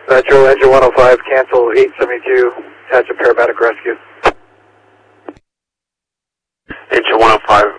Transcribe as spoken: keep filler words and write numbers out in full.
Metro, engine one oh five, cancel eight seventy-two, attach a paramedic rescue. Engine one oh five,